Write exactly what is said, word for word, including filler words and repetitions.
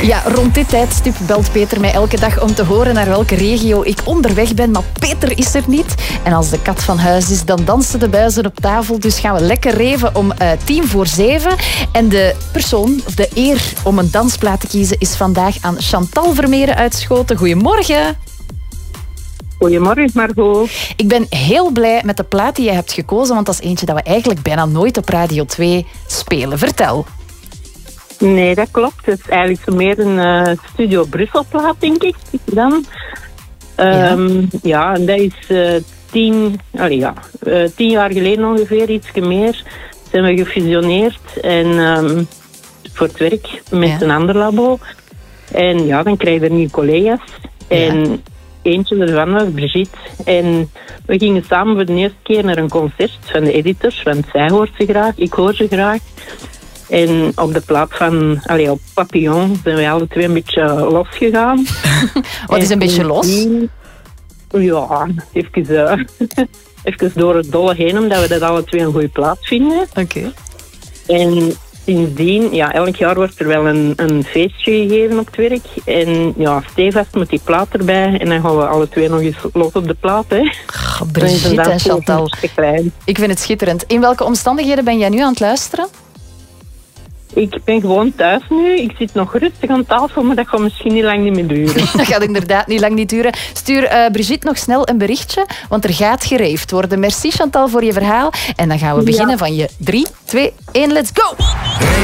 Ja, rond dit tijdstip belt Peter mij elke dag om te horen naar welke regio ik onderweg ben. Maar Peter is er niet. En als de kat van huis is, dan dansen de buizen op tafel. Dus gaan we lekker reven om uh, tien voor zeven. En de persoon, of de eer om een dansplaat te kiezen, is vandaag aan Chantal Vermeeren uit Schoten. Goedemorgen. Goedemorgen, Margot. Ik ben heel blij met de plaat die je hebt gekozen, want dat is eentje dat we eigenlijk bijna nooit op Radio twee spelen. Vertel. Nee, dat klopt. Het is eigenlijk zo meer een uh, Studio Brussel plaat, denk ik. Dan. Um, ja. ja, en dat is uh, tien, allee, ja, uh, tien jaar geleden ongeveer, ietsje meer, zijn we gefusioneerd en, um, voor het werk met ja. een ander labo. En ja, dan krijg je nieuwe collega's. En ja. eentje ervan was Brigitte. En we gingen samen voor de eerste keer naar een concert van de editors, want zij hoort ze graag, ik hoor ze graag. En op de plaat van, allee, op Papillon zijn wij alle twee een beetje losgegaan. Wat is een beetje los? Die, ja, even, uh, even door het dolle heen, omdat we dat alle twee een goede plaat vinden. Oké. Okay. En sindsdien, ja, elk jaar wordt er wel een, een feestje gegeven op het werk. En ja, stevast met die plaat erbij. En dan gaan we alle twee nog eens los op de plaat, hè. Oh, Brigitte en Chantal. Ik vind het schitterend. In welke omstandigheden ben jij nu aan het luisteren? Ik ben gewoon thuis nu. Ik zit nog rustig aan tafel, maar dat gaat misschien niet lang niet meer duren. Dat gaat inderdaad niet lang niet duren. Stuur uh, Brigitte nog snel een berichtje, want er gaat gereefd worden. Merci Chantal voor je verhaal. En dan gaan we beginnen ja. van je drie, twee, één, let's go!